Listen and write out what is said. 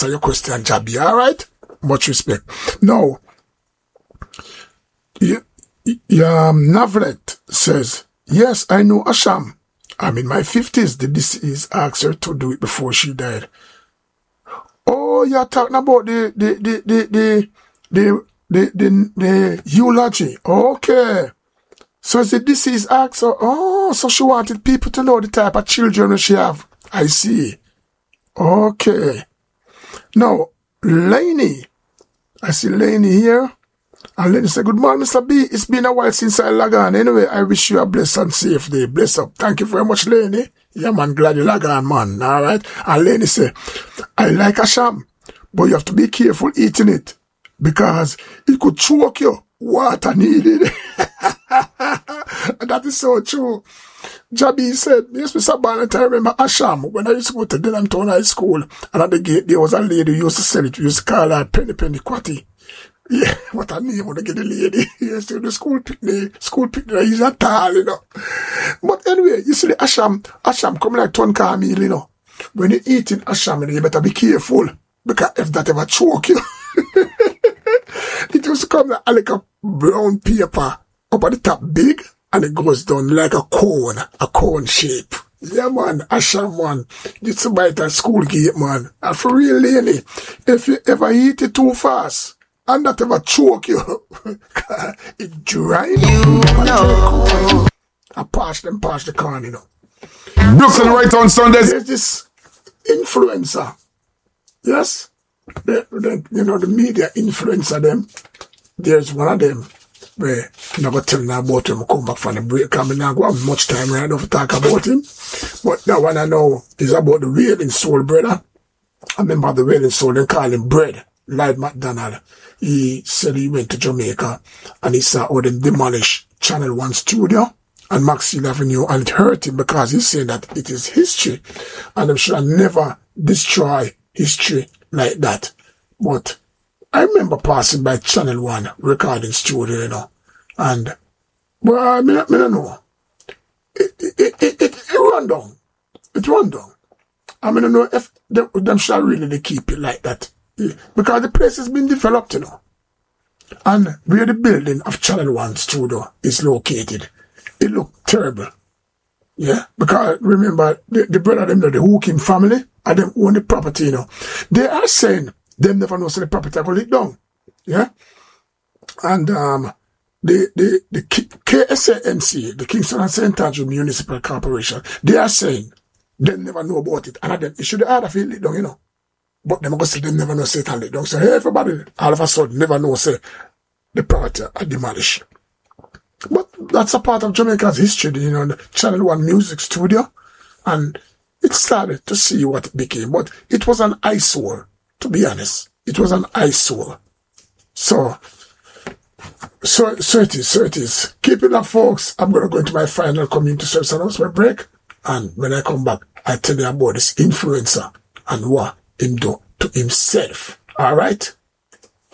answer your question, Jabby, alright? Much respect. Now, Navlet says, yes, I know Asham. I'm in my 50s. The deceased asked her to do it before she died. Oh, you're talking about the eulogy. Okay. So the deceased asked her, oh, so she wanted people to know the type of children she have. I see. Okay. Now, Lainey. I see Lainey here. And Lainey said, good morning, Mr. B. It's been a while since I log on. Anyway, I wish you a blessed and safe day. Bless up. Thank you very much, Lainey. Yeah, man, glad you log on, man. All right. And Lainey said, I like Asham, but you have to be careful eating it because it could choke you. Water needed. That is so true. Jabby said, yes, Mr. Barnett, I remember Asham when I used to go to Denhamton High School, and at the gate there was a lady who used to sell it. We used to call her Penny Quatty. Yeah, what a name would I get the lady? Yes, to the school picnic, he's a tall, you know. But anyway, you see the Asham come like Tonka meal, you know. When you're eating Asham, you better be careful, because if that ever choke you, it used to come like a brown paper up at the top big, and it goes down like a cone shape. Yeah, man, Asham, man. It's about a school gate, man. And for real, lady, if you ever eat it too fast, and that ever choke you, it dry you know. I pass the corn, you know. Brooklyn right on Sundays. There's this influencer. Yes? The media influencer them. There's one of them where I'm not going to tell them about him. Come back from the break. I'm not going to have much time right now to talk about him. But that one I know is about the Wailing Soul, brother. I remember the Wailing Soul, they call him Bread. Lloyd McDonald. He said he went to Jamaica and he saw how them demolish Channel 1 studio and Maxfield Avenue, and it hurt him because he's saying that it is history and them should never destroy history like that. But I remember passing by Channel 1 recording studio, you know, and well, I don't know. It run down. It run down. I don't know if them shall really keep it like that. Because the place has been developed, you know. And where the building of Channel 1 studio is located, it looked terrible. Yeah? Because remember, the brother them, the Hooking family, and them own the property, you know. They are saying them never know so the property are going to down. Yeah? And the KSAMC, the Kingston and St. Andrew Municipal Corporation, they are saying they never know about it. And them issue the order for it down, you know. But them go say they never know say it and let down. So everybody all of a sudden never know say the property are demolished. But that's a part of Jamaica's history, you know, the Channel 1 music studio. And it started to see what it became. But it was an eyesore, to be honest. It was an eyesore. So it is. Keep it up, folks. I'm going to go into my final community service announcement break. And when I come back, I tell you about this influencer and what him do to himself. All right?